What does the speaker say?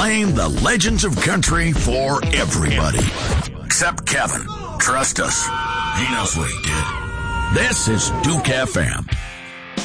playing the legends of country for everybody. Except Kevin. Trust us. He knows what he did. This is Duke FM.